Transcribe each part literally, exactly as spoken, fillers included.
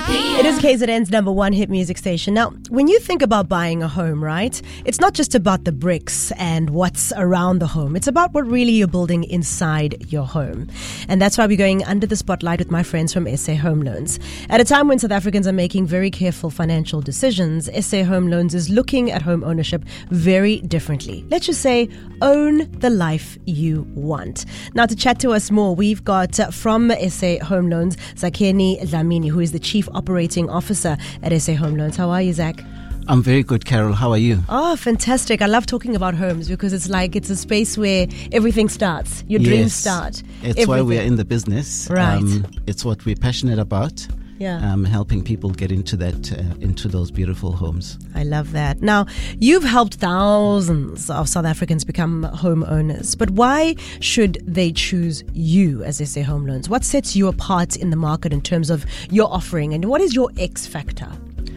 It is K Z N's number one hit music station. Now, when you think about buying a home, right, it's not just about the bricks and what's around the home. It's about what really you're building inside your home. And that's why we're going under the spotlight with my friends from S A Home Loans. At a time when South Africans are making very careful financial decisions, S A Home Loans is looking at home ownership very differently. Let's just say, own the life you want. Now, to chat to us more, we've got uh, from S A Home Loans, Zakheni Dlamini, who is the Chief Operating Officer at S A Home Loans. How are you, Zach? I'm very good, Carol. How are you? Oh, fantastic. I love talking about homes because it's like it's a space where everything starts. Your dreams Yes. start. It's Everything. why we're in the business. Right. Um, it's what we're passionate about. Yeah. Um, helping people get into that, uh, into those beautiful homes. I love that. Now, you've helped thousands of South Africans become homeowners, but why should they choose you as S A Home Loans? What sets you apart in the market in terms of your offering, and what is your X factor?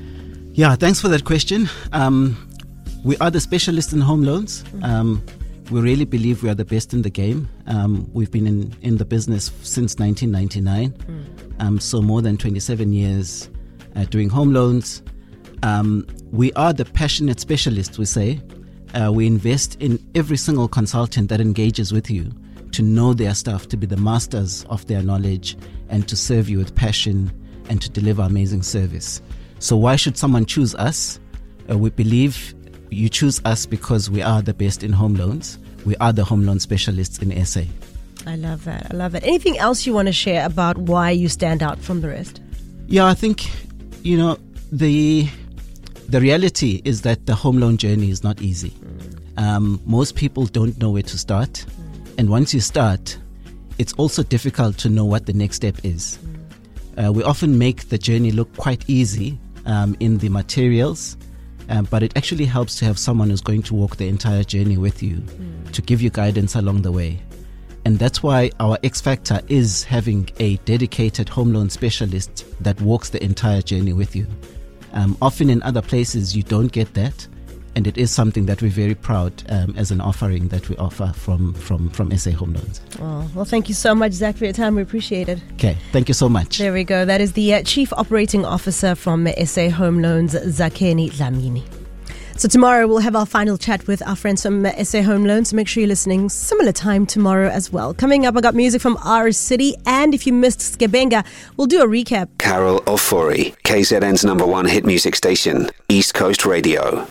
Yeah, thanks for that question. Um, we are the specialists in home loans. Mm-hmm. Um, we really believe we are the best in the game. Um, we've been in, in the business since nineteen ninety-nine, mm. um, so more than twenty-seven years uh, doing home loans. Um, we are the passionate specialists, we say. Uh, we invest in every single consultant that engages with you to know their stuff, to be the masters of their knowledge, and to serve you with passion and to deliver amazing service. So why should someone choose us? Uh, we believe you choose us because we are the best in home loans. We are the home loan specialists in S A. I love that. I love that. Anything else you want to share about why you stand out from the rest? Yeah, I think, you know, the the reality is that the home loan journey is not easy. Mm. Um, most people don't know where to start. Mm. And once you start, it's also difficult to know what the next step is. Mm. Uh, we often make the journey look quite easy um, in the materials. Um, but it actually helps to have someone who's going to walk the entire journey with you, mm. to give you guidance along the way. And that's why our X factor is having a dedicated home loan specialist that walks the entire journey with you. Um, often in other places you don't get that, and it is something that we're very proud um, as an offering that we offer from, from, from S A Home Loans. Oh, well, thank you so much, Zach, for your time. We appreciate it. Okay, thank you so much. There we go. That is the uh, Chief Operating Officer from S A Home Loans, Zakheni Dlamini. So tomorrow we'll have our final chat with our friends from S A Home Loans. So make sure you're listening similar time tomorrow as well. Coming up, I got music from our city, and if you missed Skebenga, we'll do a recap. Carol Ofori, K Z N's number one hit music station, East Coast Radio.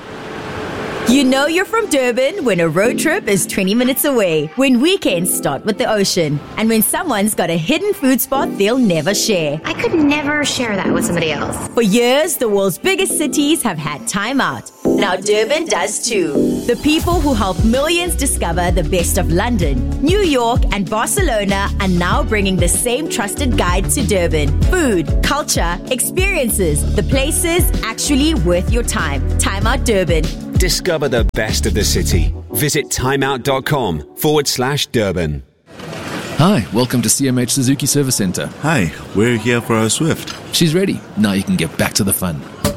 You know you're from Durban when a road trip is twenty minutes away, when weekends start with the ocean, and when someone's got a hidden food spot they'll never share. I could never share that with somebody else. For years, the world's biggest cities have had time out. Now Durban does too. The people who help millions discover the best of London, New York, and Barcelona are now bringing the same trusted guide to Durban. Food, culture, experiences, the places actually worth your time. Time Out Durban. Discover the best of the city. Visit timeout.com forward slash Durban. Hi, welcome to C M H Suzuki Service Center. Hi, we're here for our Swift. She's ready. Now you can get back to the fun.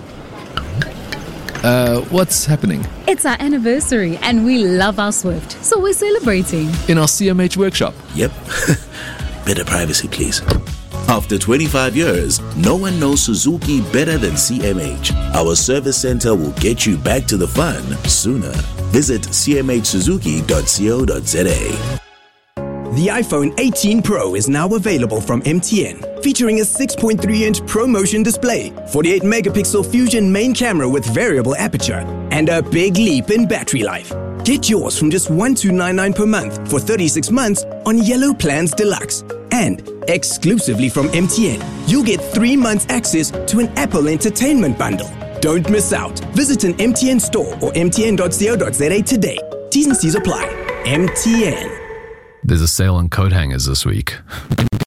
Uh, what's happening? It's our anniversary and we love our Swift, so we're celebrating. In our C M H workshop? Yep. Better privacy, please. After twenty-five years, no one knows Suzuki better than C M H. Our service center will get you back to the fun sooner. Visit c m h suzuki dot co dot z a. The iPhone eighteen Pro is now available from M T N, featuring a six point three inch ProMotion display, forty-eight megapixel Fusion main camera with variable aperture, and a big leap in battery life. Get yours from just one thousand two hundred ninety-nine dollars per month for thirty-six months on Yellow Plans Deluxe. And exclusively from M T N, you'll get three months access to an Apple Entertainment bundle. Don't miss out. Visit an M T N store or m t n dot co dot z a today. T's and C's apply. M T N. There's a sale on coat hangers this week.